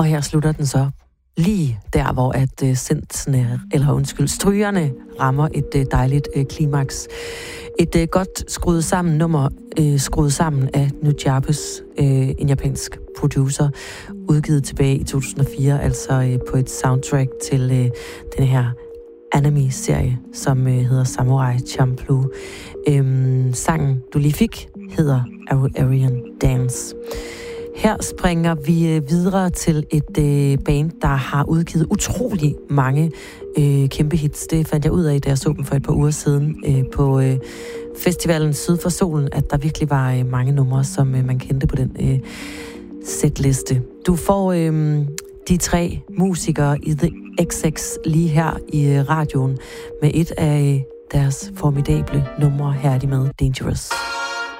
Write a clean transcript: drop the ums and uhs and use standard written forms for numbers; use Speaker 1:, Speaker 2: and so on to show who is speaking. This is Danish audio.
Speaker 1: Og her slutter den så lige der, hvor at strygerne rammer et dejligt klimaks. Et godt skruet sammen nummer, skruet sammen af Nujabes, en japansk producer, udgivet tilbage i 2004, altså på et soundtrack til den her anime-serie, som hedder Samurai Champloo. Sangen, du lige fik, hedder Aryan Dance. Her springer vi videre til et band, der har udgivet utrolig mange kæmpe hits. Det fandt jeg ud af, da jeg så dem for et par uger siden på festivalen Syd for Solen, at der virkelig var mange numre, som man kendte på den setliste. Du får de 3 musikere i The XX lige her i radioen med et af deres formidable numre. Her er de med Dangerous.